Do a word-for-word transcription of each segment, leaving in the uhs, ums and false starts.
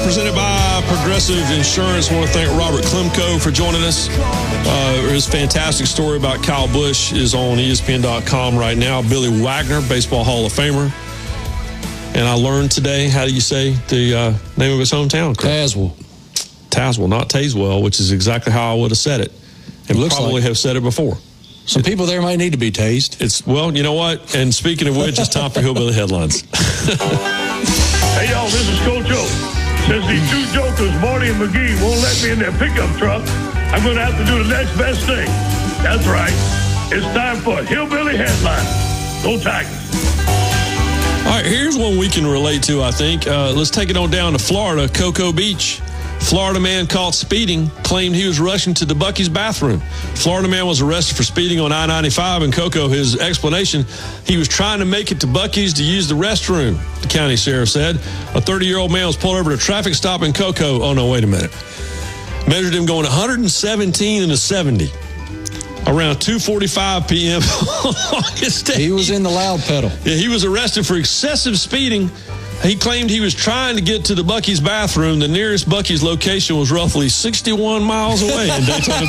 presented by Progressive Insurance. I want to thank Robert Klemko for joining us. Uh, his fantastic story about Kyle Busch is on E S P N dot com right now. Billy Wagner, Baseball Hall of Famer. And I learned today, how do you say the uh, name of his hometown? Tazewell. Tazewell, not Tazewell, which is exactly how I would have said it. And Looks probably like have said it before. Some it, people there might need to be tased. It's, well, you know what? And speaking of which, it's time for Hillbilly Headlines. Hey, y'all, this is Coach O. Since these two jokers, Marty and McGee, won't let me in their pickup truck, I'm going to have to do the next best thing. That's right. It's time for Hillbilly Headlines. Go Tigers. All right, here's one we can relate to, I think. Uh, let's take it on down to Florida, Cocoa Beach. Florida man caught speeding, claimed he was rushing to the Buc-ee's bathroom. Florida man was arrested for speeding on I ninety-five in Cocoa. His explanation, he was trying to make it to Buc-ee's to use the restroom, the county sheriff said. A thirty-year-old man was pulled over at a traffic stop in Cocoa. Oh, no, wait a minute. Measured him going one hundred seventeen and a seventy. Around two forty-five p.m. on August eighth. He was in the loud pedal. Yeah, he was arrested for excessive speeding. He claimed he was trying to get to the Buc-ee's bathroom. The nearest Buc-ee's location was roughly sixty-one miles away in Daytona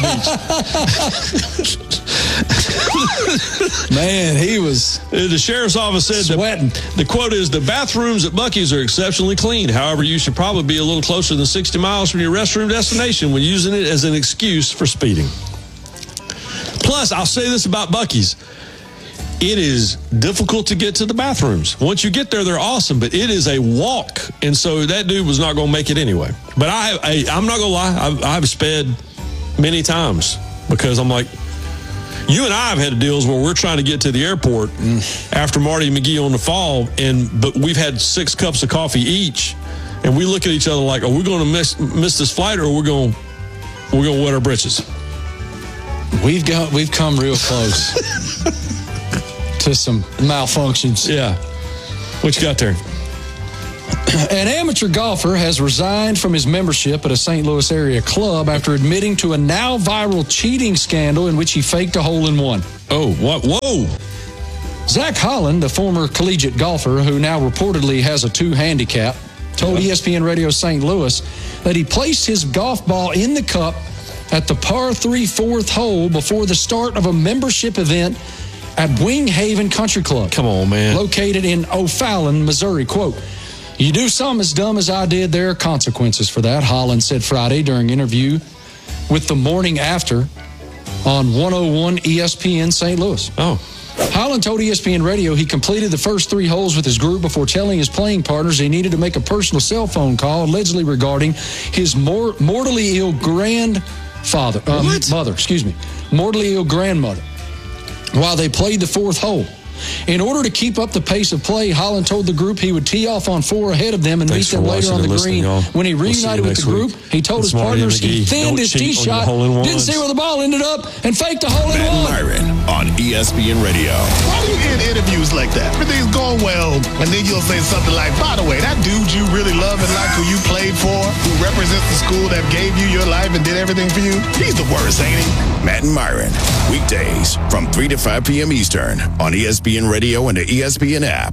Beach. Man, he was The sheriff's office said sweating. The, the quote is, the bathrooms at Buc-ee's are exceptionally clean. However, you should probably be a little closer than sixty miles from your restroom destination when using it as an excuse for speeding. Plus, I'll say this about Buc-ee's. It is difficult to get to the bathrooms. Once you get there, they're awesome, but it is a walk. And so that dude was not going to make it anyway. But I, I, I'm not going to lie. I've, I've sped many times because I'm like, you and I have had deals where we're trying to get to the airport mm. after Marty and McGee on the fall, and but we've had six cups of coffee each, and we look at each other like, are we going to miss miss this flight, or we're going we're going to wet our britches? We've got we've come real close to some malfunctions. Yeah. What you got there? An amateur golfer has resigned from his membership at a Saint Louis area club after admitting to a now viral cheating scandal in which he faked a hole-in-one. Oh, what? Whoa. Zach Holland, a former collegiate golfer who now reportedly has a two handicap, told yeah. E S P N Radio Saint Louis that he placed his golf ball in the cup at the par three fourth hole before the start of a membership event at Wing Haven Country Club. Come on, man. Located in O'Fallon, Missouri. Quote, you do something as dumb as I did, there are consequences for that, Holland said Friday during an interview with The Morning After on one oh one E S P N Saint Louis. Oh. Holland told E S P N Radio he completed the first three holes with his group before telling his playing partners he needed to make a personal cell phone call, allegedly regarding his mor- mortally ill grandfather, um, mother, excuse me, mortally ill grandmother, while they played the fourth hole. In order to keep up the pace of play, Holland told the group he would tee off on four ahead of them and Thanks meet them later on the green. Y'all. When he reunited we'll with the group, week. he told It's his Marty partners he thinned Don't his tee shot, didn't see where the ball ended up, and faked a hole-in-one. Matt Myron on E S P N Radio. Why do you get interviews like that? Everything's going well, and then you'll say something like, by the way, that dude you really love and like who you played for, who represents the school that gave you your life and did everything for you, he's the worst, ain't he? Matt and Myron, weekdays from three to five p.m. Eastern on E S P N Radio and the E S P N app.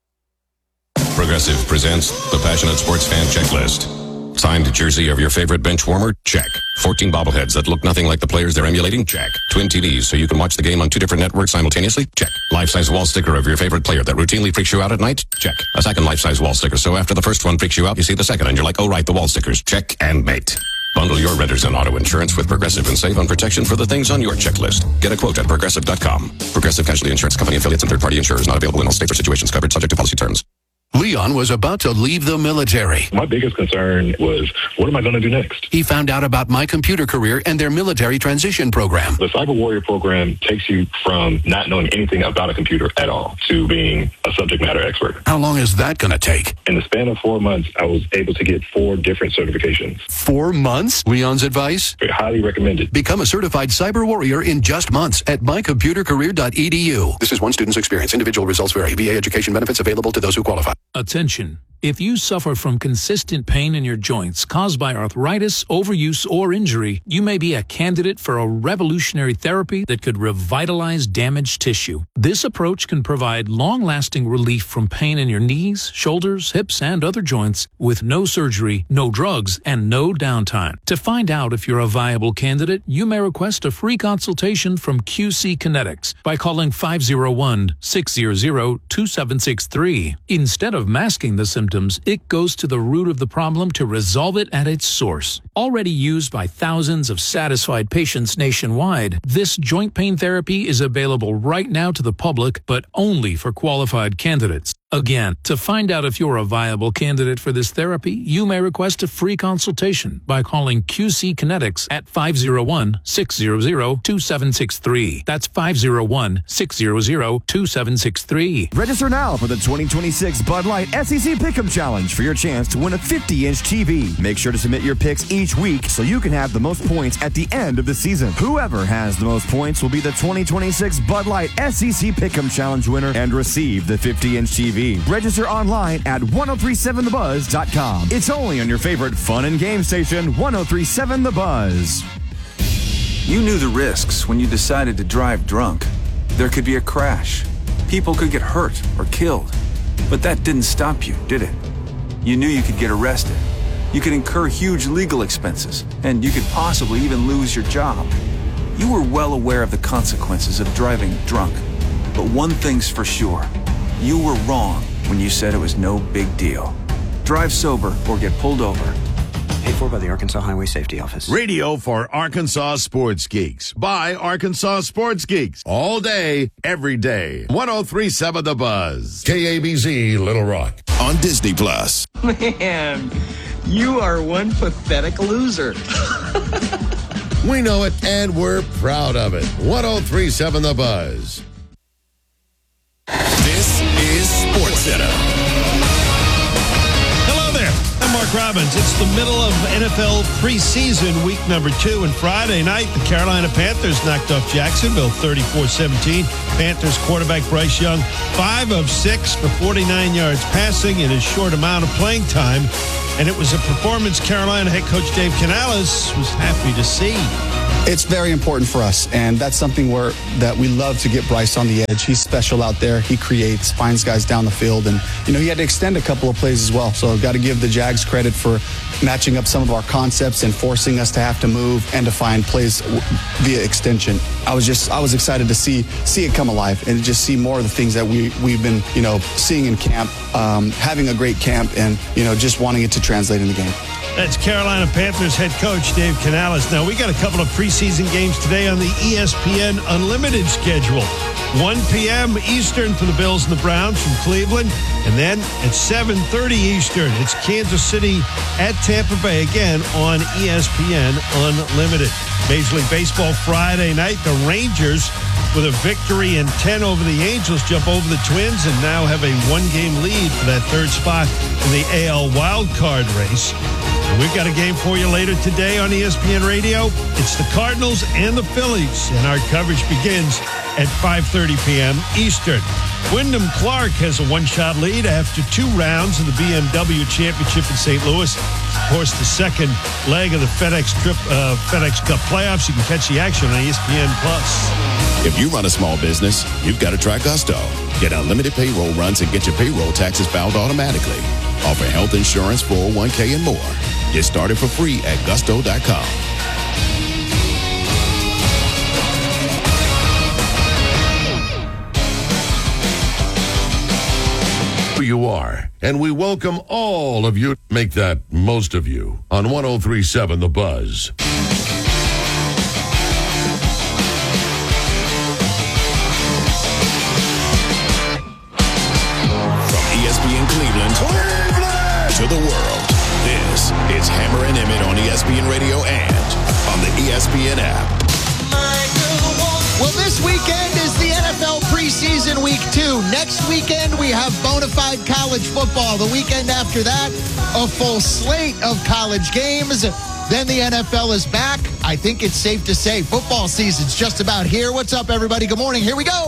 Progressive presents the Passionate Sports Fan Checklist. Signed jersey of your favorite bench warmer? Check. fourteen bobbleheads that look nothing like the players they're emulating? Check. Twin T Vs so you can watch the game on two different networks simultaneously? Check. Life-size wall sticker of your favorite player that routinely freaks you out at night? Check. A second life-size wall sticker so after the first one freaks you out, you see the second and you're like, oh right, the wall stickers. Check and mate. Bundle your renters and auto insurance with Progressive and save on protection for the things on your checklist. Get a quote at Progressive dot com. Progressive Casualty Insurance Company affiliates and third-party insurers not available in all states or situations covered subject to policy terms. Leon was about to leave the military. My biggest concern was, what am I going to do next? He found out about My Computer Career and their military transition program. The Cyber Warrior program takes you from not knowing anything about a computer at all to being a subject matter expert. How long is that going to take? In the span of four months, I was able to get four different certifications. Four months? Leon's advice? I highly recommend it. Become a certified cyber warrior in just months at my computer career dot e d u. This is one student's experience. Individual results vary. V A education benefits available to those who qualify. Attention. If you suffer from consistent pain in your joints caused by arthritis, overuse, or injury, you may be a candidate for a revolutionary therapy that could revitalize damaged tissue. This approach can provide long-lasting relief from pain in your knees, shoulders, hips, and other joints with no surgery, no drugs, and no downtime. To find out if you're a viable candidate, you may request a free consultation from Q C Kinetics by calling five oh one, six hundred, two seven six three. Instead of masking the symptoms, it goes to the root of the problem to resolve it at its source. Already used by thousands of satisfied patients nationwide, this joint pain therapy is available right now to the public, but only for qualified candidates. Again, to find out if you're a viable candidate for this therapy, you may request a free consultation by calling Q C Kinetics at five oh one, six hundred, two seven six three. That's five oh one, six hundred, two seven six three. Register now for the twenty twenty-six Bud Light S E C Pick'em Challenge for your chance to win a fifty-inch T V. Make sure to submit your picks each week so you can have the most points at the end of the season. Whoever has the most points will be the twenty twenty-six Bud Light S E C Pick'em Challenge winner and receive the fifty-inch T V. Register online at ten thirty-seven the buzz dot com. It's only on your favorite fun and game station, ten thirty-seven The Buzz. You knew the risks when you decided to drive drunk. There could be a crash. People could get hurt or killed. But that didn't stop you, did it? You knew you could get arrested. You could incur huge legal expenses, and you could possibly even lose your job. You were well aware of the consequences of driving drunk. But one thing's for sure. You were wrong when you said it was no big deal. Drive sober or get pulled over. Paid for by the Arkansas Highway Safety Office. Radio for Arkansas Sports Geeks. By Arkansas Sports Geeks. All day, every day. ten thirty-seven The Buzz. K A B Z Little Rock. On Disney Plus. Man, you are one pathetic loser. We know it, and we're proud of it. ten thirty-seven The Buzz. This is SportsCenter. Hello there. I'm Mark Robbins. It's the middle of N F L preseason, week number two, and Friday night, the Carolina Panthers knocked off Jacksonville thirty-four seventeen. Panthers quarterback Bryce Young, five of six for forty-nine yards passing in a short amount of playing time, and it was a performance Carolina head coach Dave Canales was happy to see. It's very important for us, and that's something where that we love to get Bryce on the edge. He's special out there. He creates, finds guys down the field, and you know he had to extend a couple of plays as well. So I've got to give the Jags credit for matching up some of our concepts and forcing us to have to move and to find plays via extension. I was just I was excited to see see it come alive and just see more of the things that we we've been you know seeing in camp, um, having a great camp, and you know just wanting it to translate in the game. That's Carolina Panthers head coach Dave Canales. Now, we got a couple of preseason games today on the E S P N Unlimited schedule. one p.m. Eastern for the Bills and the Browns from Cleveland. And then at seven thirty Eastern, it's Kansas City at Tampa Bay, again on E S P N Unlimited. Major League Baseball Friday night, the Rangers, with a victory in ten over the Angels, jump over the Twins and now have a one-game lead for that third spot in the A L wildcard race. And we've got a game for you later today on E S P N Radio. It's the Cardinals and the Phillies, and our coverage begins at five thirty p.m. Eastern. Wyndham Clark has a one-shot lead after two rounds of the B M W Championship in Saint Louis. Of course, the second leg of the FedEx Trip uh, FedEx Cup playoffs. You can catch the action on E S P N Plus. If you run a small business, you've got to try Gusto. Get unlimited payroll runs and get your payroll taxes filed automatically. Offer health insurance, four oh one k, and more. Get started for free at gusto dot com. You are, and we welcome all of you. Make that most of you on ten thirty-seven The Buzz. From E S P N Cleveland, Cleveland to the world, this is Hammer and Emmett on E S P N Radio and on the E S P N app. Well, this weekend is the N F L preseason week two. Next weekend, we have bona fide college football. The weekend after that, a full slate of college games. Then the N F L is back. I think it's safe to say football season's just about here. What's up, everybody? Good morning. Here we go.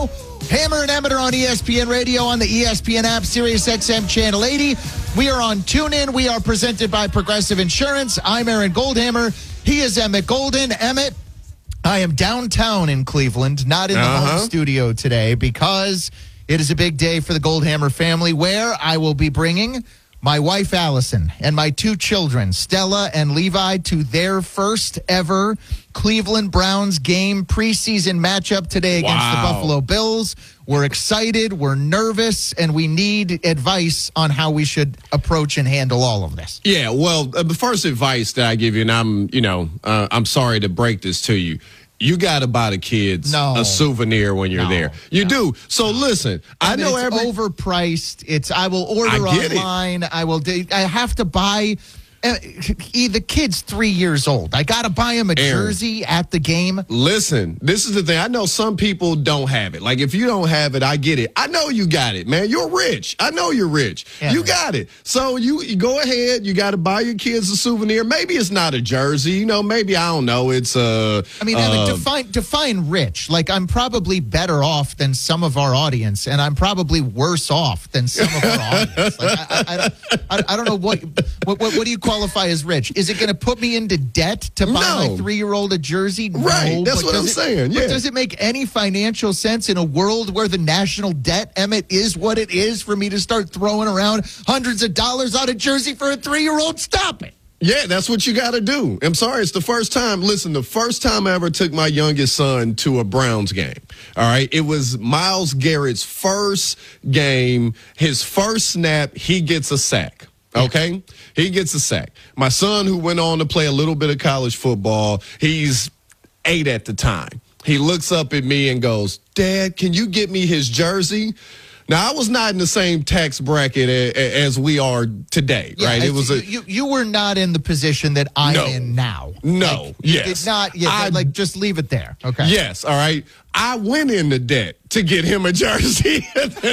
Hammer and Emmett are on E S P N Radio on the E S P N app, Sirius X M Channel eighty. We are on TuneIn. We are presented by Progressive Insurance. I'm Aaron Goldhammer. He is Emmett Golden. Emmett, I am downtown in Cleveland, not in the Uh-huh. home studio today, because it is a big day for the Goldhammer family, where I will be bringing my wife, Allison, and my two children, Stella and Levi, to their first ever Cleveland Browns game preseason matchup today against the Wow. Buffalo Bills. We're excited, we're nervous, and we need advice on how we should approach and handle all of this. Yeah, well, uh, the first advice that I give you, and I'm, you know, uh, I'm sorry to break this to you. You got to buy the kids No. a souvenir when you're No. there. You do. So listen, I And know it's every overpriced. It's I will order I get it. online. I will. do- I have to buy. Uh, the kid's three years old. I got to buy him a Aaron. jersey at the game. Listen, this is the thing. I know some people don't have it. Like, if you don't have it, I get it. I know you got it, man. You're rich. I know you're rich. Yeah. You got it. So you, you go ahead. You got to buy your kids a souvenir. Maybe it's not a jersey. You know, maybe, I don't know. It's a. I mean, uh, Emmett, define define rich. Like, I'm probably better off than some of our audience, and I'm probably worse off than some of our audience. Like, I, I, I, don't- I, I don't know what, what what what do you qualify as rich? Is it going to put me into debt to buy No. my three-year-old a jersey? No, Right, that's but what does I'm it- saying, but yeah. does it make any financial sense in a world where the national debt, Emmett, is what it is for me to start throwing around hundreds of dollars on a jersey for a three-year-old? Stop it. Yeah, that's what you got to do. I'm sorry, it's the first time. Listen, the first time I ever took my youngest son to a Browns game, all right, it was Myles Garrett's first game, his first snap, he gets a sack. Okay? He gets a sack. My son, who went on to play a little bit of college football, he's eight at the time. He looks up at me and goes, "Dad, can you get me his jersey?" Now, I was not in the same tax bracket a- a- as we are today, Yeah, right? It it's- was a you, you were not in the position that I'm No. in now. No, Like, you yes. did not. Yeah, I- like just leave it there. Okay. Yes, all right. I went into debt to get him a jersey.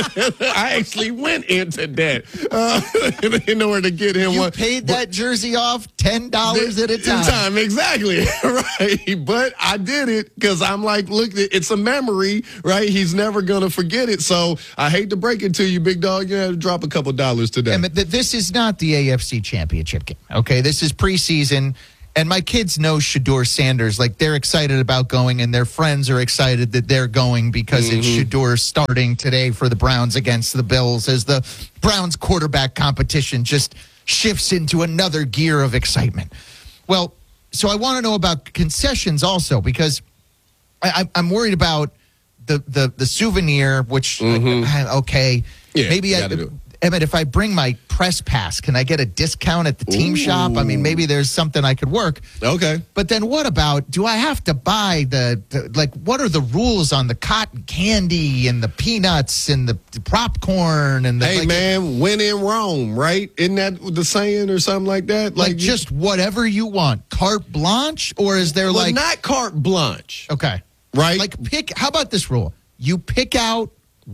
I actually went into debt uh, in order to get him You one. paid that jersey off ten dollars at a time. Time, exactly. Right. But I did it because I'm like, look, it's a memory, right? He's never going to forget it. So I hate to break it to you, big dog. You have to drop a couple dollars today. Emmett, th- this is not the A F C Championship game. Okay, this is preseason, and my kids know Shador Sanders. Like, they're excited about going, and their friends are excited that they're going because it's Shador starting today for the Browns against the Bills as the Browns quarterback competition just shifts into another gear of excitement. Well, so I want to know about concessions also, because I, I, I'm worried about the the the souvenir, which uh, okay, Yeah, maybe you I. gotta do it. Emmett, if I bring my press pass, can I get a discount at the team shop? I mean, maybe there's something I could work. Okay. But then what about, do I have to buy the, the like, what are the rules on the cotton candy and the peanuts and the, the popcorn and the, Hey, like, man, when in Rome, right? Isn't that the saying or something like that? like you- just whatever you want, carte blanche? Or is there well, like, not carte blanche, okay, right? like pick, how about this rule? You pick out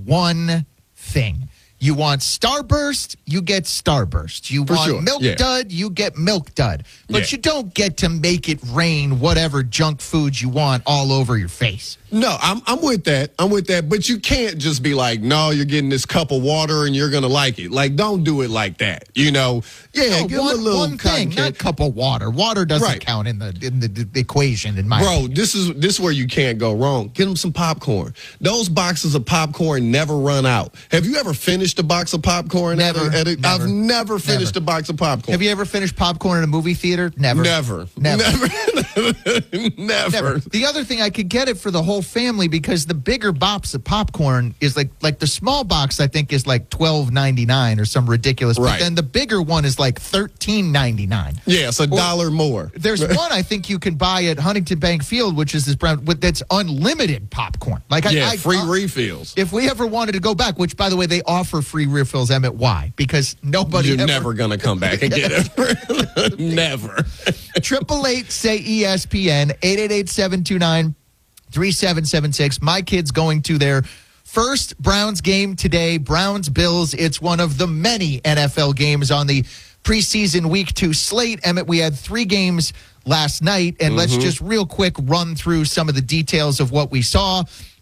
one thing. You want Starburst, you get Starburst. You For want sure, Milk yeah. Dud, you get Milk Dud. But Yeah. you don't get to make it rain whatever junk food you want all over your face. No, I'm I'm with that. I'm with that. But you can't just be like, no, you're getting this cup of water and you're gonna like it. Like, don't do it like that. You know? Yeah, No, give one, them a little one thing, cotton not candy. cup of water. Water doesn't Right. count in the in the, the equation in my Bro, this is this is where you can't go wrong. Get them some popcorn. Those boxes of popcorn never run out. Have you ever finished a box of popcorn? Never, At a, at a, never, I've never finished never. a box of popcorn. Have you ever finished popcorn in a movie theater? Never. Never. Never. Never. Never. Never. The other thing, I could get it for the whole family because the bigger box of popcorn is like like the small box I think is like twelve ninety-nine or some ridiculous. But Right. then the bigger one is like thirteen ninety-nine. Yeah, it's a dollar more. There's one I think you can buy at Huntington Bank Field, which is this brown with that's unlimited popcorn. Like I, Yeah, I, free uh, refills. If we ever wanted to go back, which by the way they offer free refills, Emmett, why? Because nobody You're ever, never gonna come back and get it. Never. Triple eight say E S P N eight eight eight seven two nine three seven seven six. My kid's going to their first Browns game today. Browns Bills. It's one of the many N F L games on the preseason week two slate. Emmett, we had three games last night, and let's just real quick run through some of the details of what we saw.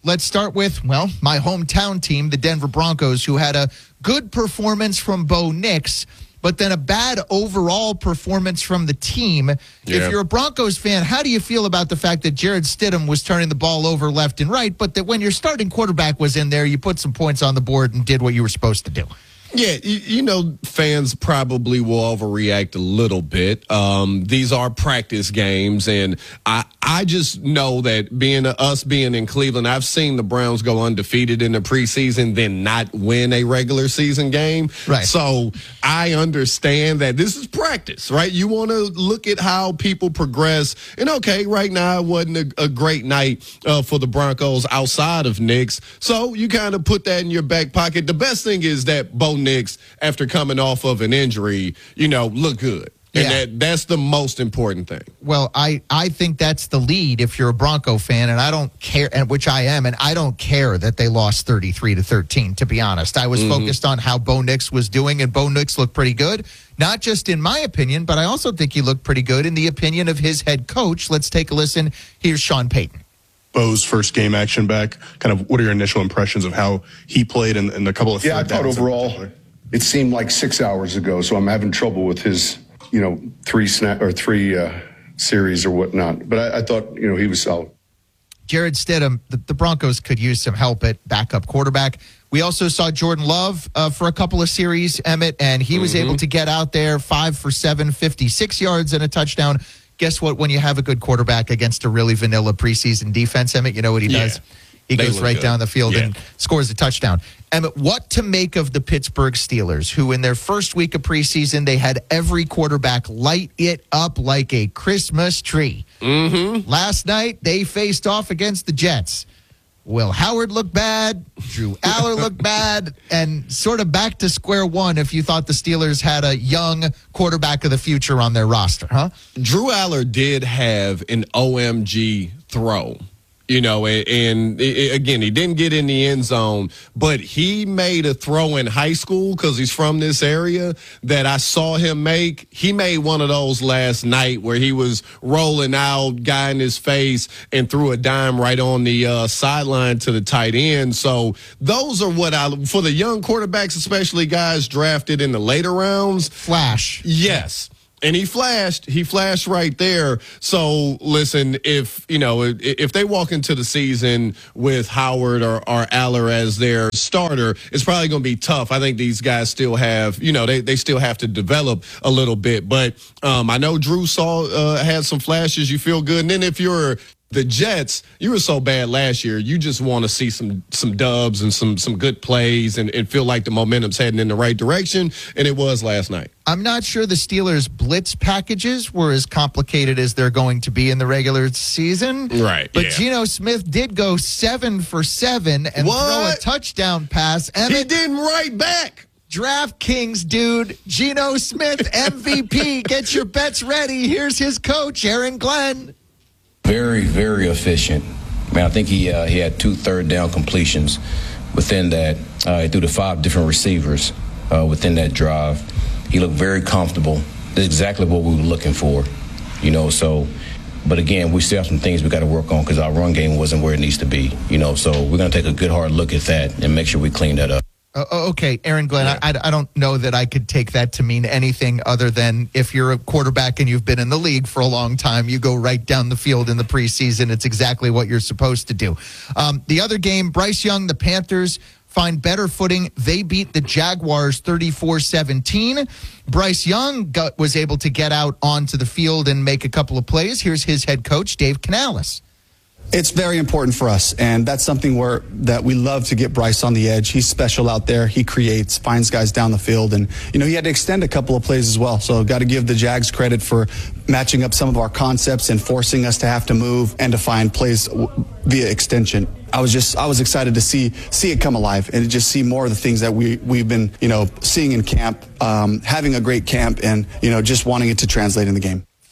let's start with, well, my hometown team, the Denver Broncos, who had a good performance from Bo Nix, but then a bad overall performance from the team. Yeah. If you're a Broncos fan, how do you feel about the fact that Jarrett Stidham was turning the ball over left and right, but that when your starting quarterback was in there, you put some points on the board and did what you were supposed to do? Yeah, you, you know, fans probably will overreact a little bit. Um, these are practice games, and I I just know that being us being in Cleveland, I've seen the Browns go undefeated in the preseason, then not win a regular season game. Right. So I understand that this is practice, right? You want to look at how people progress. And okay, right now it wasn't a, a great night uh, for the Broncos outside of Nix. So you kind of put that in your back pocket. The best thing is that Bo Nix, after coming off of an injury, you know, look good. And yeah. that, that's the most important thing. Well, I, I think that's the lead if you're a Bronco fan, and I don't care, and which I am, and I don't care that they lost thirty-three to thirteen, to be honest. I was mm-hmm. focused on how Bo Nix was doing, and Bo Nix looked pretty good, not just in my opinion, but I also think he looked pretty good in the opinion of his head coach. Let's take a listen. Here's Sean Payton. Bo's first game action back, kind of what are your initial impressions of how he played and, and a couple of Yeah, I thought overall it seemed like six hours ago, so I'm having trouble with his, you know, three snap or three uh, series or whatnot. But I, I thought, you know, he was solid. Jarrett Stidham, the, the Broncos could use some help at backup quarterback. We also saw Jordan Love uh, for a couple of series, Emmett, and he was mm-hmm. able to get out there five for seven, fifty-six yards and a touchdown. Guess what? When you have a good quarterback against a really vanilla preseason defense, Emmett, you know what he does? Yeah. He they goes right good. down the field yeah. and scores a touchdown. Emmett, what to make of the Pittsburgh Steelers, who in their first week of preseason, they had every quarterback light it up like a Christmas tree. Mm-hmm. Last night, they faced off against the Jets. Will Howard looked bad, Drew Aller looked bad, and sort of back to square one if you thought the Steelers had a young quarterback of the future on their roster, huh? Drew Aller did have an O M G throw. You know, and, and it, again, he didn't get in the end zone, but he made a throw in high school because he's from this area that I saw him make. He made one of those last night where he was rolling out, guy in his face, and threw a dime right on the uh, sideline to the tight end. So those are what I, for the young quarterbacks, especially guys drafted in the later rounds. Flash. Yes. And he flashed, he flashed right there. So listen, if, you know, if they walk into the season with Howard or, or Aller as their starter, it's probably going to be tough. I think these guys still have, you know, they, they still have to develop a little bit. But um, I know Drew saw, uh, had some flashes. You feel good. And then if you're the Jets, you were so bad last year. You just want to see some some dubs and some some good plays and, and feel like the momentum's heading in the right direction, and it was last night. I'm not sure the Steelers' blitz packages were as complicated as they're going to be in the regular season. Right. But yeah. Geno Smith did go seven for seven and what? throw a touchdown pass. Emmett, he didn't right back. DraftKings, dude. Geno Smith, M V P. Get your bets ready. Here's his coach, Aaron Glenn. Very, very efficient. I mean, I think he uh, he had two third down completions within that. Uh, he threw to five different receivers uh, within that drive. He looked very comfortable. That's exactly what we were looking for, you know. So, but again, we still have some things we got to work on because our run game wasn't where it needs to be, you know. So we're going to take a good hard look at that and make sure we clean that up. Uh, okay, Aaron Glenn, yeah. I, I don't know that I could take that to mean anything other than if you're a quarterback and you've been in the league for a long time, you go right down the field in the preseason. It's exactly what you're supposed to do. Um, the other game, Bryce Young, the Panthers find better footing. They beat the Jaguars thirty-four seventeen. Bryce Young got, was able to get out onto the field and make a couple of plays. Here's his head coach, Dave Canales. It's very important for us, and that's something where that we love to get Bryce on the edge. He's special out there. He creates, finds guys down the field, and you know he had to extend a couple of plays as well. So got to give the Jags credit for matching up some of our concepts and forcing us to have to move and to find plays via extension. I was just I was excited to see see it come alive and to just see more of the things that we we've been you know seeing in camp, um, having a great camp, and you know just wanting it to translate in the game.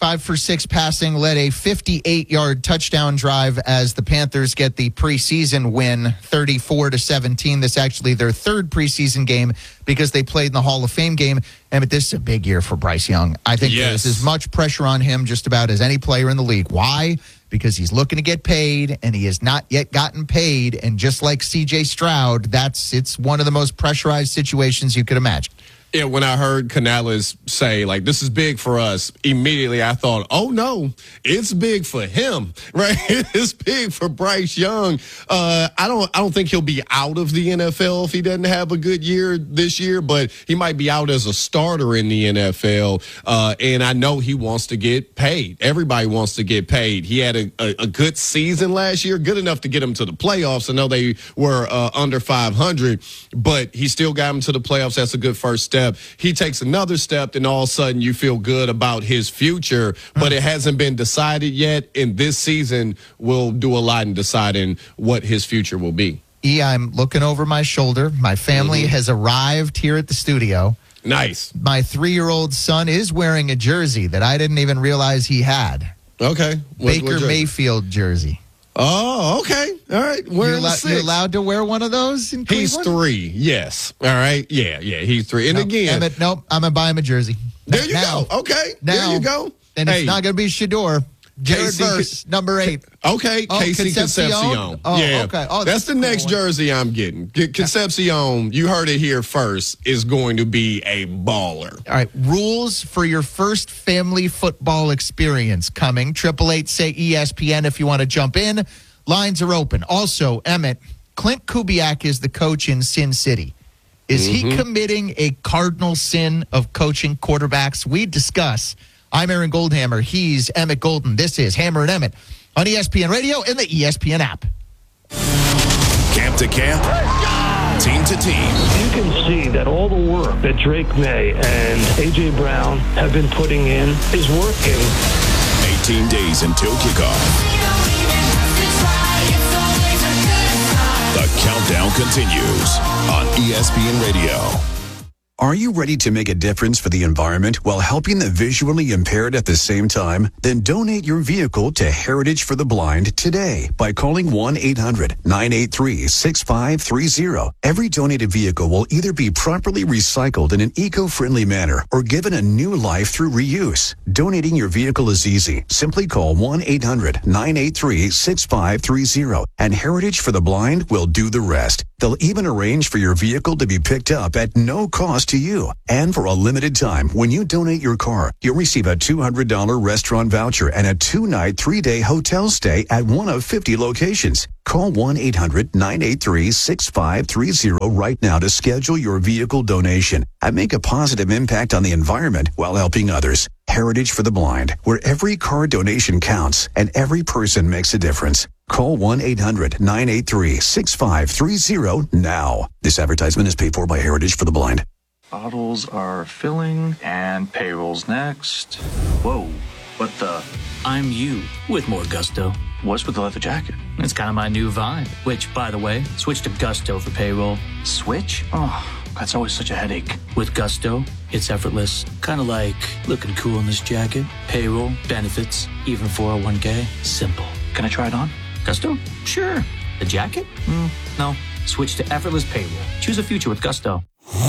five for six passing, led a fifty-eight-yard touchdown drive as the Panthers get the preseason win, thirty-four to seventeen. This actually their third preseason game because they played in the Hall of Fame game. And this is a big year for Bryce Young. I think Yes. there's as much pressure on him just about as any player in the league. Why? Because he's looking to get paid, and he has not yet gotten paid. And just like C J Stroud, that's it's one of the most pressurized situations you could imagine. Yeah, when I heard Canales say, like, this is big for us, immediately I thought, oh, no, it's big for him, right? It's big for Bryce Young. Uh, I don't I don't think he'll be out of the N F L if he doesn't have a good year this year, but he might be out as a starter in the N F L. Uh, and I know he wants to get paid. Everybody wants to get paid. He had a, a, a good season last year, good enough to get him to the playoffs. I know they were uh, under five hundred, but he still got him to the playoffs. That's a good first step. He takes another step, and all of a sudden you feel good about his future, but it hasn't been decided yet. And this season will do a lot in deciding what his future will be. E, I'm looking over my shoulder. My family mm-hmm. has arrived here at the studio. Nice. My three-year-old son is wearing a jersey that I didn't even realize he had. Okay. What, Baker what jersey? Mayfield jersey. Oh, okay. All right. You're, allo- you're allowed to wear one of those in He's Cleveland? three. Yes. All right. Yeah, yeah. He's three. And nope. again. Emmett, nope. I'm going to buy him a jersey. There you now, go. Okay. Now, there you go. And hey. it's not going to be Shador. Jared Casey, Verse, number eight. Okay, oh, Casey Concepcion. Concepcion. Oh, yeah. okay. Oh, that's, that's the cool next one. jersey I'm getting. Concepcion, you heard it here first, is going to be a baller. All right, rules for your first family football experience coming. eight eight eight say E S P N if you want to jump in. Lines are open. Also, Emmett, Clint Kubiak is the coach in Sin City. Is mm-hmm. he committing a cardinal sin of coaching quarterbacks? We discuss. I'm Aaron Goldhammer. He's Emmett Golden. This is Hammer and Emmett on E S P N Radio and the E S P N app. Camp to camp, team to team. You can see that all the work that Drake May and A J. Brown have been putting in is working. eighteen days until kickoff. The countdown continues on E S P N Radio. Are you ready to make a difference for the environment while helping the visually impaired at the same time? Then donate your vehicle to Heritage for the Blind today by calling one eight hundred nine eight three six five three zero. Every donated vehicle will either be properly recycled in an eco-friendly manner or given a new life through reuse. Donating your vehicle is easy. Simply call one eight hundred nine eight three six five three zero and Heritage for the Blind will do the rest. They'll even arrange for your vehicle to be picked up at no cost to you. And for a limited time, when you donate your car, you'll receive a two hundred dollars restaurant voucher and a two-night, three-day hotel stay at one of fifty locations. Call one eight hundred nine eight three six five three zero right now to schedule your vehicle donation and make a positive impact on the environment while helping others. Heritage for the Blind, where every car donation counts and every person makes a difference. Call one eight hundred nine eight three six five three zero now. This advertisement is paid for by Heritage for the Blind. Bottles are filling and payroll's next. Whoa, what the? I'm you with more gusto. What's with the leather jacket? It's kind of my new vibe. Which, by the way, switch to Gusto for payroll. Switch? Oh, that's always such a headache. With Gusto, it's effortless. Kind of like looking cool in this jacket. Payroll, benefits, even four oh one k. Simple. Can I try it on? Gusto? Sure. The jacket? Mm, no. Switch to effortless payroll. Choose a future with Gusto.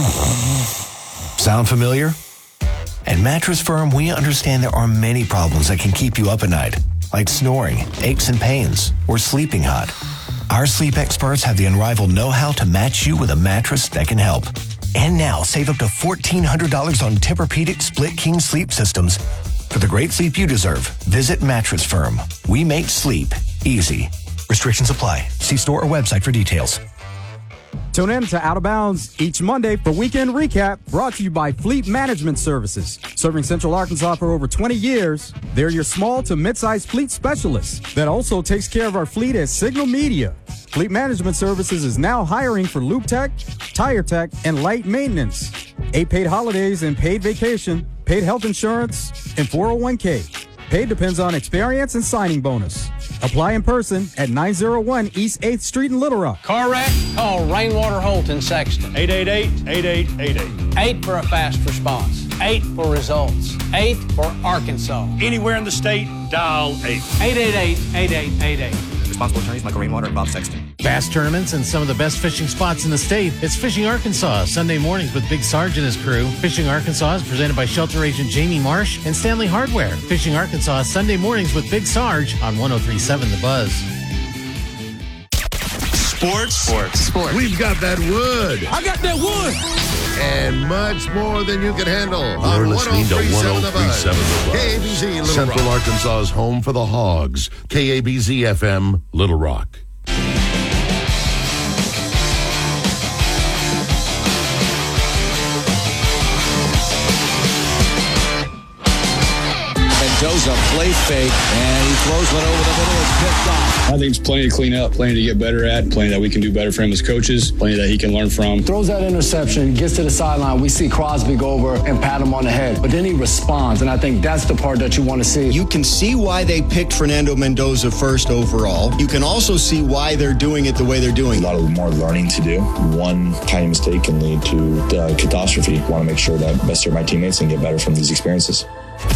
Sound familiar? At Mattress Firm, we understand there are many problems that can keep you up at night, like snoring, aches and pains, or sleeping hot. Our sleep experts have the unrivaled know-how to match you with a mattress that can help. And now, save up to fourteen hundred dollars on Tempur-Pedic Split King sleep systems. For the great sleep you deserve, visit Mattress Firm. We make sleep easy. Restrictions apply. See store or website for details. Tune in to Out of Bounds each Monday for Weekend Recap, brought to you by Fleet Management Services. Serving Central Arkansas for over twenty years, they're your small to mid-sized fleet specialist that also takes care of our fleet at Signal Media. Fleet Management Services is now hiring for Loop Tech, Tire Tech, and light maintenance. Eight paid holidays and paid vacation, paid health insurance, and four oh one k. Paid depends on experience and signing bonus. Apply in person at nine oh one East eighth Street in Little Rock. Car wreck? Call Rainwater Holt in Sexton. eight eight eight, eight eight eight eight. eight for a fast response. eight for results. eight for Arkansas. Anywhere in the state, dial eight. eight eight eight, eight eight eight eight. Responsible attorneys Michael Rainwater and Bob Sexton. Bass tournaments and some of the best fishing spots in the state. It's Fishing Arkansas, Sunday mornings with Big Sarge and his crew. Fishing Arkansas is presented by Shelter Agent Jamie Marsh and Stanley Hardware. Fishing Arkansas, Sunday mornings with Big Sarge on one oh three point seven The Buzz. Sports. Sports. Sports. We've got that wood. I got that wood. And much more than you can handle. You're listening to one oh three point seven The Buzz. K A B Z Little Central Rock. Arkansas's home for the Hogs. K A B Z F M, Little Rock. Mendoza play fake, and he throws one over the middle. It's picked off. I think it's plenty to clean up, plenty to get better at, plenty that we can do better for him as coaches, plenty that he can learn from. Throws that interception, gets to the sideline. We see Crosby go over and pat him on the head, but then he responds, and I think that's the part that you want to see. You can see why they picked Fernando Mendoza first overall. You can also see why they're doing it the way they're doing. A lot of more learning to do. One tiny mistake can lead to uh, catastrophe. I want to make sure that I best serve my teammates and get better from these experiences.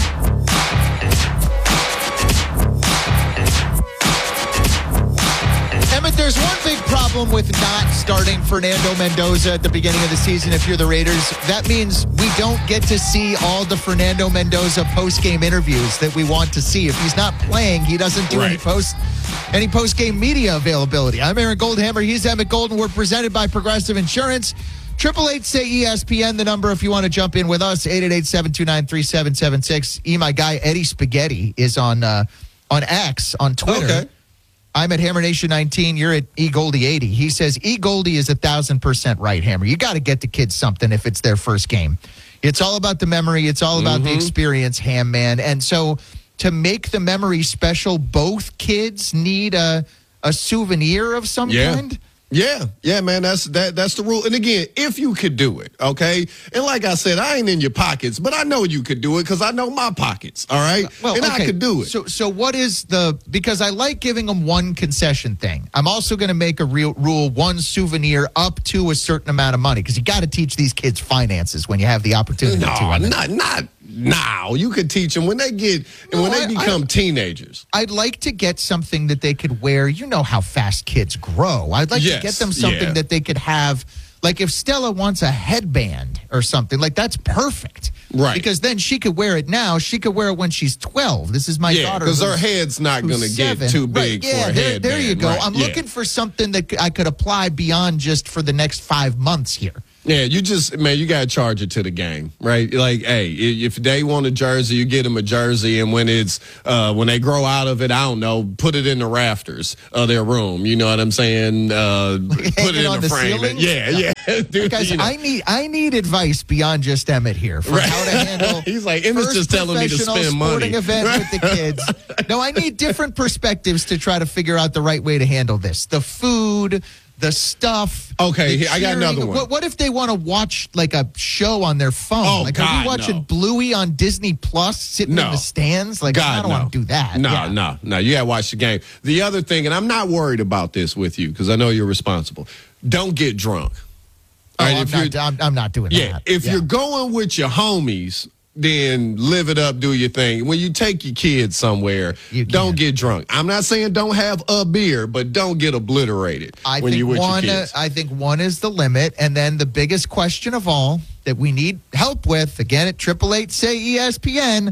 There's one big problem with not starting Fernando Mendoza at the beginning of the season if you're the Raiders. That means we don't get to see all the Fernando Mendoza post-game interviews that we want to see. If he's not playing, he doesn't do right. any post any post-game media availability. I'm Aaron Goldhammer. He's Emmett Golden. We're presented by Progressive Insurance. Triple eight say E S P N, the number if you want to jump in with us, eight eight eight, seven two nine, three seven seven six. E, my guy, Eddie Spaghetti, is on uh, on X, on Twitter. Okay. I'm at Hammer Nation nineteen. You're at E Goldie eighty. He says E Goldie is a thousand percent right, Hammer. You got to get the kids something if it's their first game. It's all about the memory. It's all about mm-hmm. the experience, Ham man. And so to make the memory special, both kids need a a souvenir of some yeah. kind. Yeah, yeah, man, that's that. That's the rule. And again, if you could do it, okay. And like I said, I ain't in your pockets, but I know you could do it because I know my pockets. All right, well, and okay. I could do it. So, so what is the? Because I like giving them one concession thing. I'm also going to make a real rule: one souvenir up to a certain amount of money because you got to teach these kids finances when you have the opportunity. No, to. not not. Now you could teach them when they get no, when they I, become I, teenagers. I'd like to get something that they could wear. You know how fast kids grow. I'd like yes, to get them something yeah. that they could have. Like if Stella wants a headband or something, like that's perfect. Right. Because then she could wear it now. She could wear it when she's twelve. This is my yeah, daughter. Because her head's not going to get too big right. yeah, for a there, headband. There you go. Right. I'm yeah. looking for something that I could apply beyond just for the next five months here. Yeah, you just, man, you got to charge it to the game, right? Like, hey, if they want a jersey, you get them a jersey. And when it's, uh, when they grow out of it, I don't know, put it in the rafters of their room. You know what I'm saying? Uh, put it in on the, the frame. Ceiling? Yeah, yeah. Dude, Guys, you know. I need, I need advice beyond just Emmett here for right. how to handle. He's like, Emmett's just telling me to spend money. Sporting event with the kids. No, I need different perspectives to try to figure out the right way to handle this. The food, the stuff. Okay, the I got another one. What, what if they want to watch like a show on their phone? Oh, like, God, are we watching no. Bluey on Disney Plus sitting no. in the stands? Like, God, I don't no. want to do that. No, yeah. no, no. You got to watch the game. The other thing, and I'm not worried about this with you because I know you're responsible. Don't get drunk. Oh, All right, I'm, if not, you're, I'm, I'm not doing yeah, that. If yeah. you're going with your homies, then live it up, do your thing. When you take your kids somewhere, you don't get drunk. I'm not saying don't have a beer, but don't get obliterated I when think you're with one, your kids. Uh, I think one is the limit, and then the biggest question of all that we need help with, again at triple eight say E S P N,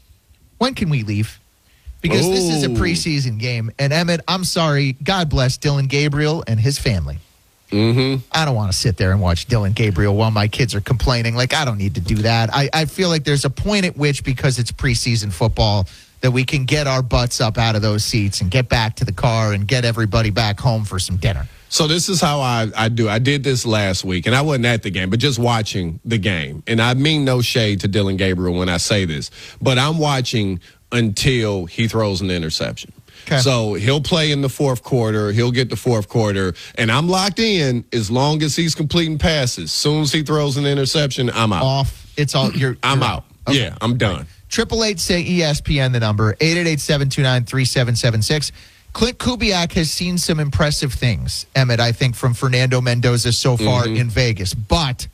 when can we leave? Because Ooh. this is a preseason game, and Emmett, I'm sorry, God bless Dylan Gabriel and his family. Mm-hmm. I don't want to sit there and watch Dylan Gabriel while my kids are complaining. Like, I don't need to do that. I, I feel like there's a point at which, because it's preseason football, that we can get our butts up out of those seats and get back to the car and get everybody back home for some dinner. So this is how I, I do. I did this last week, and I wasn't at the game, but just watching the game. And I mean no shade to Dylan Gabriel when I say this, but I'm watching until he throws an interception. Okay. So he'll play in the fourth quarter. He'll get the fourth quarter. And I'm locked in as long as he's completing passes. As soon as he throws an interception, I'm out. Off. It's all, you're, I'm you're out. Okay. Yeah, I'm done. Triple eight say E S P N, the number, eight eight eight, seven two nine, three seven seven six. Clint Kubiak has seen some impressive things, Emmett, I think, from Fernando Mendoza so far mm-hmm. in Vegas. But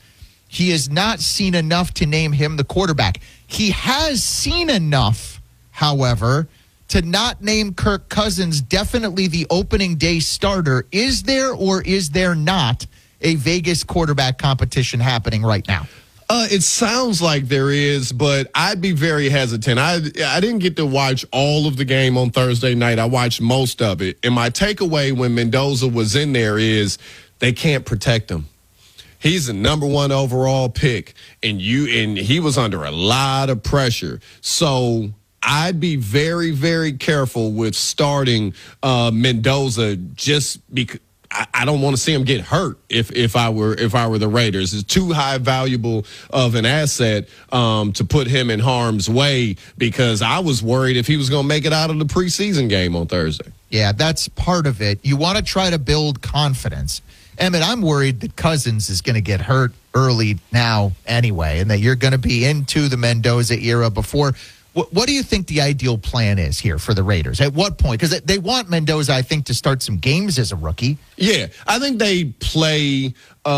he has not seen emmett to name him the quarterback. He has seen enough, however, to not name Kirk Cousins definitely the opening day starter. Is there or is there not a Vegas quarterback competition happening right now? Uh, it sounds like there is, but I'd be very hesitant. I I didn't get to watch all of the game on Thursday night. I watched most of it. And my takeaway when Mendoza was in there is they can't protect him. He's the number one overall pick, and you and he was under a lot of pressure. So I'd be very, very careful with starting uh, Mendoza just because. I don't want to see him get hurt if, if I were if I were the Raiders. It's too high valuable of an asset um, to put him in harm's way because I was worried if he was going to make it out of the preseason game on Thursday. Yeah, that's part of it. You want to try to build confidence. Emmett, I'm worried that Cousins is going to get hurt early now anyway, and that you're going to be into the Mendoza era before. What, what do you think the ideal plan is here for the Raiders? At what point? Because they want Mendoza, I think, to start some games as a rookie. Yeah, I think they play.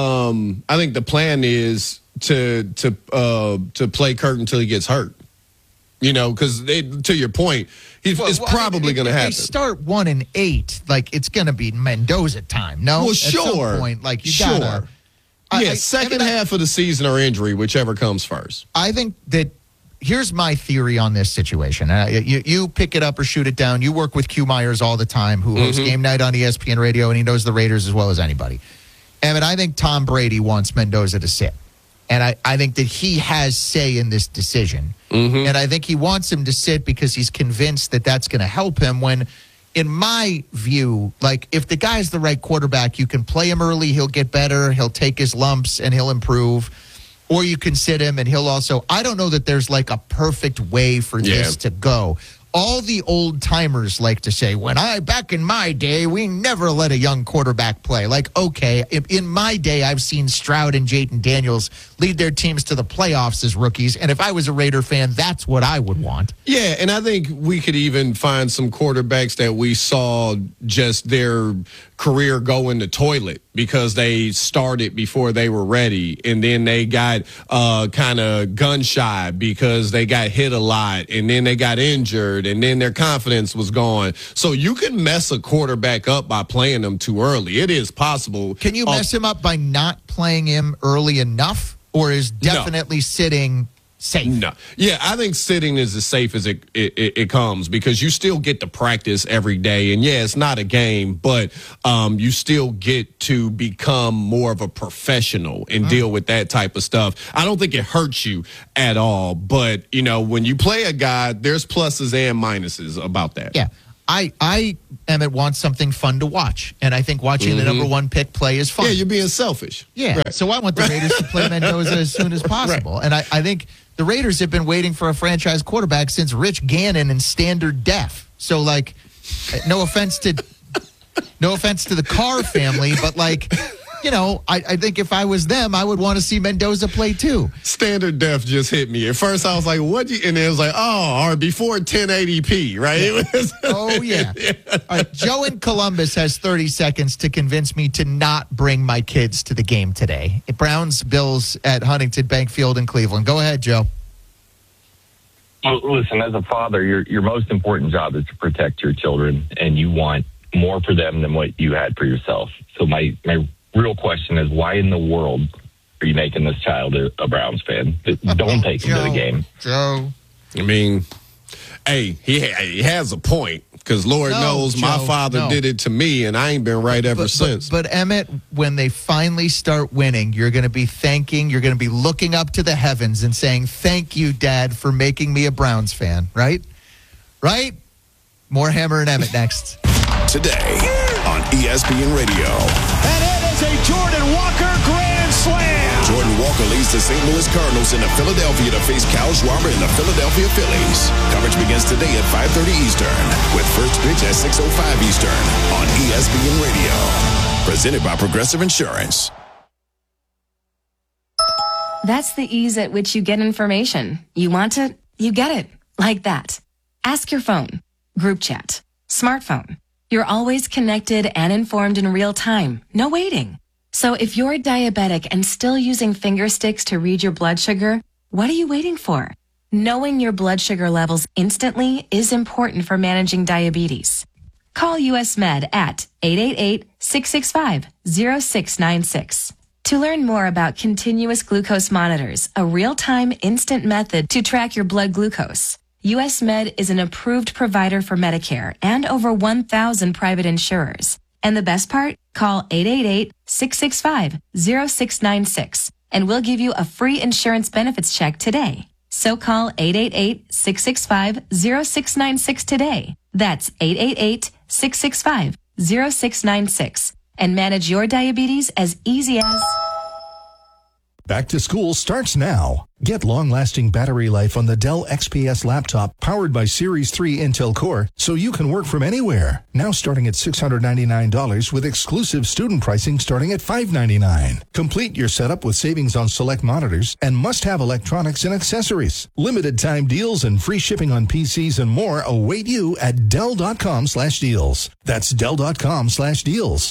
Um, I think the plan is to to uh, to play Kurt until he gets hurt. You know, because to your point, he's, well, it's well, probably I mean, going to happen. They start one and eight, like it's going to be Mendoza time. No, well, At sure. some point, like you sure. gotta. Yeah, I, second I, half of the season or injury, whichever comes first. I think that. Here's my theory on this situation. Uh, you, you pick it up or shoot it down. You work with Q Myers all the time, who hosts Mm-hmm. Game Night on E S P N Radio, and he knows the Raiders as well as anybody. And I think Tom Brady wants Mendoza to sit. And I, I think that he has say in this decision. Mm-hmm. And I think he wants him to sit because he's convinced that that's going to help him when, in my view, like if the guy's the right quarterback, you can play him early, he'll get better, he'll take his lumps, and he'll improve. Or you can sit him and he'll also, I don't know that there's like a perfect way for yeah. this to go. All the old timers like to say, when I, back in my day, we never let a young quarterback play. Like, okay, in my day, I've seen Stroud and Jayden Daniels lead their teams to the playoffs as rookies. And if I was a Raider fan, that's what I would want. Yeah, and I think we could even find some quarterbacks that we saw just their career go in the toilet because they started before they were ready, and then they got uh, kind of gun shy because they got hit a lot, and then they got injured, and then their confidence was gone. So you can mess a quarterback up by playing them too early. It is possible. Can you mess uh, him up by not playing him early enough, or is definitely no. sitting safe? No. Yeah, I think sitting is as safe as it, it, it comes because you still get to practice every day. And, yeah, it's not a game, but um, you still get to become more of a professional and mm. deal with that type of stuff. I don't think it hurts you at all. But, you know, when you play a guy, there's pluses and minuses about that. Yeah. I, I, Emmett, want something fun to watch. And I think watching mm-hmm. the number one pick play is fun. Yeah, you're being selfish. Yeah. Right. So I want the Raiders to play Mendoza as soon as possible. Right. And I, I think the Raiders have been waiting for a franchise quarterback since Rich Gannon in standard def. So, like, no offense to no offense to the Carr family, but, like, you know, I, I think if I was them, I would want to see Mendoza play too. Standard def just hit me. At first, I was like, what? You? And it was like, oh, all right, before ten eighty p, right? Yeah. Oh, yeah. yeah. All right, Joe in Columbus has thirty seconds to convince me to not bring my kids to the game today. Browns, Bills at Huntington Bank Field in Cleveland. Go ahead, Joe. Well, listen, as a father, your your most important job is to protect your children, and you want more for them than what you had for yourself. So my, my real question is, why in the world are you making this child a, a Browns fan? Don't take him Joe, to the game. Joe. I mean, hey, he, he has a point because Lord no, knows Joe, my father no. did it to me, and I ain't been right ever but, since. But, but, Emmett, when they finally start winning, you're going to be thanking, you're going to be looking up to the heavens and saying, thank you, Dad, for making me a Browns fan, right? Right? More Hammer and Emmett next. Today on E S P N Radio. And it is a Jordan Walker grand slam. Jordan Walker leads the Saint Louis Cardinals into Philadelphia to face Kyle Schwarber and the Philadelphia Phillies. Coverage begins today at five thirty Eastern with first pitch at six oh five Eastern on E S P N Radio. Presented by Progressive Insurance. That's the ease at which you get information. You want it, you get it. Like that. Ask your phone. Group chat. Smartphone. You're always connected and informed in real time. No waiting. So if you're diabetic and still using finger sticks to read your blood sugar, what are you waiting for? Knowing your blood sugar levels instantly is important for managing diabetes. Call U S Med at eight eight eight, six six five, zero six nine six. To learn more about continuous glucose monitors, a real-time instant method to track your blood glucose, U S Med is an approved provider for Medicare and over one thousand private insurers. And the best part? Call eight eight eight, six six five, zero six nine six and we'll give you a free insurance benefits check today. So call eight eight eight, six six five, zero six nine six today. That's eight eight eight, six six five, zero six nine six and manage your diabetes as easy as... Back to school starts now. Get long-lasting battery life on the Dell X P S laptop powered by Series three Intel Core so you can work from anywhere. Now starting at six hundred ninety-nine dollars with exclusive student pricing starting at five hundred ninety-nine dollars. Complete your setup with savings on select monitors and must-have electronics and accessories. Limited time deals and free shipping on P Cs and more await you at Dell.com slash deals. That's Dell.com slash deals.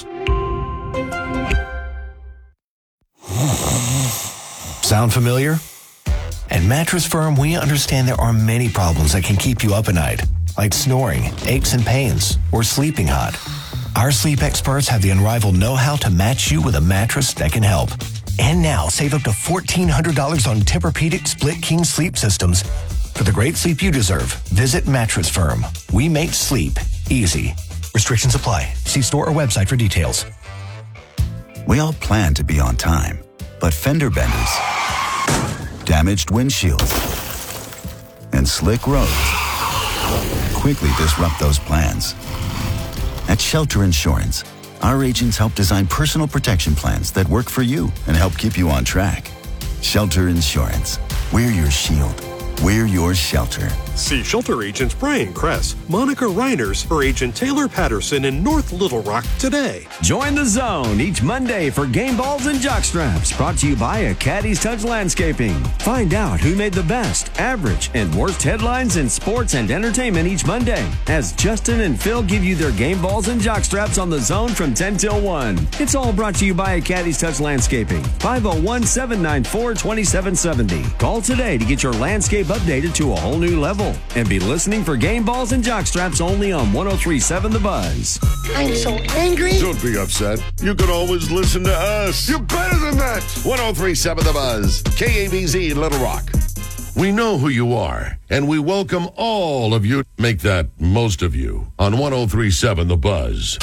Sound familiar? At Mattress Firm, we understand there are many problems that can keep you up at night, like snoring, aches and pains, or sleeping hot. Our sleep experts have the unrivaled know-how to match you with a mattress that can help. And now, save up to fourteen hundred dollars on Tempur-Pedic Split King sleep systems. For the great sleep you deserve, visit Mattress Firm. We make sleep easy. Restrictions apply. See store or website for details. We all plan to be on time, but fender benders, damaged windshields, and slick roads quickly disrupt those plans. At Shelter Insurance, our agents help design personal protection plans that work for you and help keep you on track. Shelter Insurance. We're your shield. We're your shelter. See Shelter agents Brian Kress, Monica Reiners, or Agent Taylor Patterson in North Little Rock today. Join the zone each Monday for Game Balls and Jockstraps, brought to you by a Caddy's Touch Landscaping. Find out who made the best, average, and worst headlines in sports and entertainment each Monday, as Justin and Phil give you their Game Balls and Jockstraps on the zone from ten till one. It's all brought to you by a Caddy's Touch Landscaping. five oh one, seven nine four, two seven seven oh. Call today to get your landscape updated to a whole new level. And be listening for Game Balls and Jockstraps only on one oh three point seven The Buzz. I'm so angry. Don't be upset. You can always listen to us. You're better than that. one oh three point seven The Buzz. K A B Z Little Rock. We know who you are, and we welcome all of you. Make that most of you on one oh three point seven The Buzz.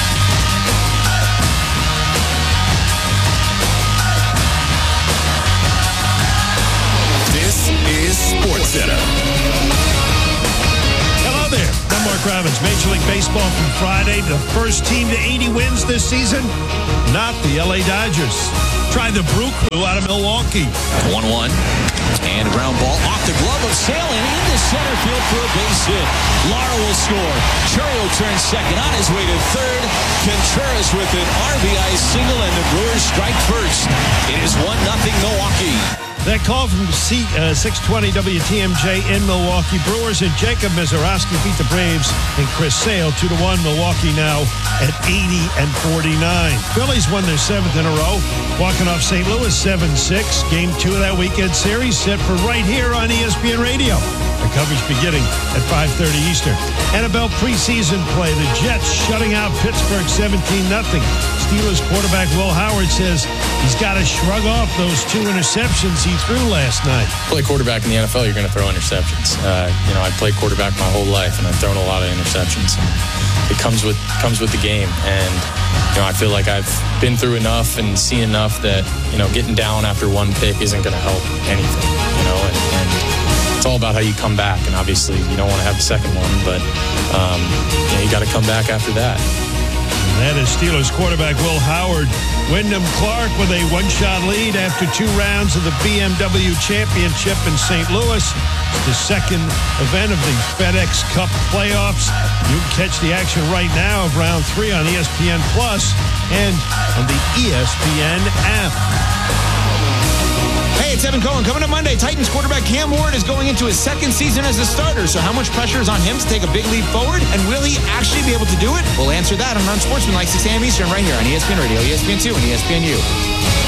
This is SportsCenter. Hello there. I'm Mark Robbins. Major League Baseball from Friday. The first team to eighty wins this season, not the L A Dodgers. Try the Brew Crew out of Milwaukee. one one. And ground ball off the glove of Sale and into center field for a base hit. Lara will score. Churio turns second on his way to third. Contreras with an R B I single, and the Brewers strike first. It is one nothing Milwaukee. That call from C, uh, six twenty W T M J in Milwaukee. Brewers and Jacob Mizorowski beat the Braves and Chris Sale two to one. Milwaukee now at eighty and forty-nine. Phillies won their seventh in a row, walking off Saint Louis seven six. Game two of that weekend series set for right here on E S P N Radio. The coverage beginning at five thirty Eastern. N F L preseason play. The Jets shutting out Pittsburgh seventeen nothing. Steelers quarterback Will Howard says he's got to shrug off those two interceptions he threw last night. Play quarterback in the N F L, you're going to throw interceptions. Uh, you know, I played quarterback my whole life, and I've thrown a lot of interceptions. And it comes with comes with the game, and you know, I feel like I've been through enough and seen enough that you know, getting down after one pick isn't going to help anything. You know, and, and it's all about how you come back, and obviously you don't want to have the second one, but um, you know, you got to come back after that. That is Steelers quarterback Will Howard. Wyndham Clark with a one-shot lead after two rounds of the B M W Championship in Saint Louis. It's the second event of the FedEx Cup playoffs. You can catch the action right now of round three on E S P N Plus and on the E S P N app. Hey, it's Evan Cohen. Coming up Monday, Titans quarterback Cam Ward is going into his second season as a starter. So how much pressure is on him to take a big leap forward? And will he actually be able to do it? We'll answer that on Unsportsmanlike six a.m. Eastern right here on E S P N Radio, E S P N two, and E S P N U.